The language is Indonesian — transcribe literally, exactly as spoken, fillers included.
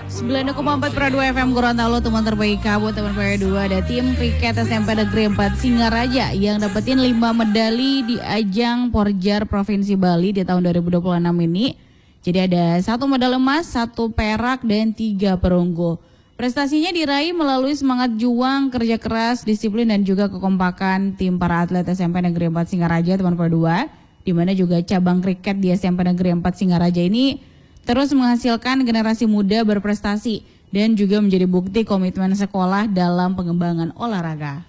sembilan koma empat per dua F M Gorontalo, teman terbaik kamu, teman P dua. Ada tim kriket S M P Negeri empat Singaraja yang dapetin lima medali di ajang Porjar Provinsi Bali di tahun dua ribu dua puluh enam ini. Jadi ada satu medali emas, satu perak, dan tiga perunggu. Prestasinya diraih melalui semangat juang, kerja keras, disiplin, dan juga kekompakan tim para atlet S M P Negeri empat Singaraja, teman P dua. Di mana juga cabang kriket di S M P Negeri empat Singaraja ini terus menghasilkan generasi muda berprestasi dan juga menjadi bukti komitmen sekolah dalam pengembangan olahraga.